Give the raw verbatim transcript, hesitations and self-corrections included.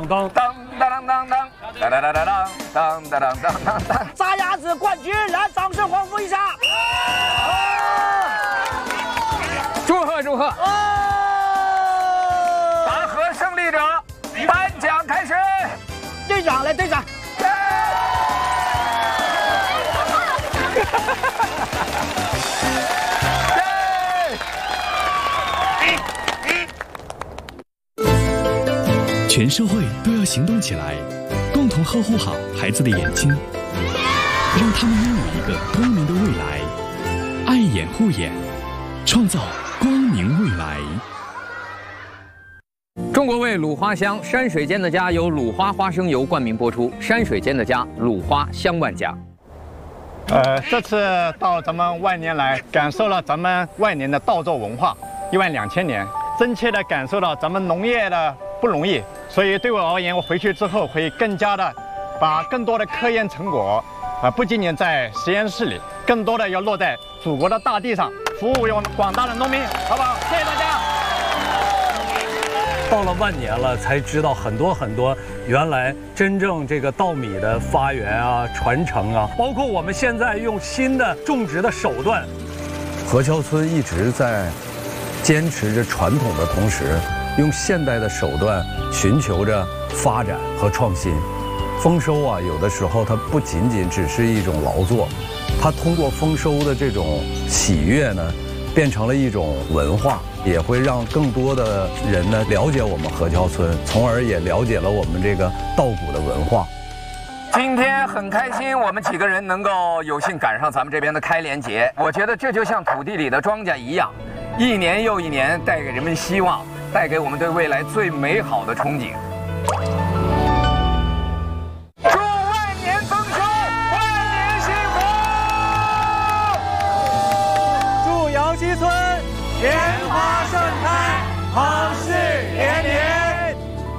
刚。 当当当当当当当当当当当当当当。 撒丫子冠军，来，掌声欢呼一下！ 祝贺祝贺！拔河胜利者颁奖开始。 队长来，队长。 全社会都要行动起来，共同呵护好孩子的眼睛，让他们拥有一个光明的未来。爱眼护眼，创造光明未来。 中国味鲁花香，山水间的家由鲁花花生油冠名播出。山水间的家，鲁花香万家。 呃，这次到咱们万年来，感受了咱们万年的稻作文化，一万两千年，真切的感受到咱们农业的不容易。所以对我而言，我回去之后会更加的把更多的科研成果，啊、呃，不仅仅在实验室里，更多的要落在祖国的大地上，服务我们广大的农民，好不好？谢谢大家。 到了万年了，才知道很多很多原来真正这个稻米的发源啊、传承啊，包括我们现在用新的种植的手段。 河桥村一直在坚持着传统的同时，用现代的手段寻求着发展和创新。丰收啊，有的时候它不仅仅只是一种劳作，它通过丰收的这种喜悦呢，变成了一种文化，也会让更多的人呢了解我们河桥村，从而也了解了我们这个稻谷的文化。 今天很开心，我们几个人能够有幸赶上咱们这边的开镰节。我觉得这就像土地里的庄稼一样，一年又一年带给人们希望，带给我们对未来最美好的憧憬。祝万年丰收，万年幸福！ 祝瑶溪村莲花盛开，好事